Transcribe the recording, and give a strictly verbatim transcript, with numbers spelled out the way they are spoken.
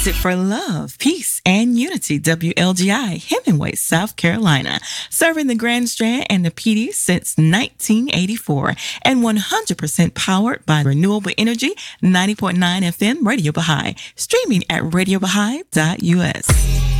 Music for love, peace, and unity. W L G I, Hemingway, South Carolina. Serving the Grand Strand and the P D since nineteen eighty-four. And one hundred percent powered by renewable energy. ninety point nine F M, Radio Baha'i. Streaming at radio baha'i dot U S.